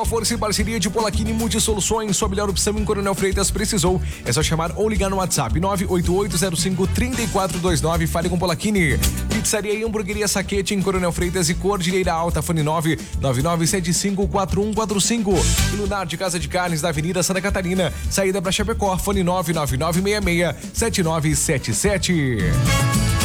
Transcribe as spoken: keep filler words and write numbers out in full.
Força e parceria de Polaquini Multisoluções, sua melhor opção em Coronel Freitas. Precisou? É só chamar ou ligar no WhatsApp nove oito oito zero cinco três quatro dois nove. Fale com Polaquini. Pizzaria e Hamburgueria Saquete em Coronel Freitas e Cordilheira Alta. Fone nove nove nove sete cinco quatro um quatro cinco. E Lunar de Casa de Carnes da Avenida Santa Catarina, saída para Chapecó. Fone nove nove nove seis seis sete nove sete sete.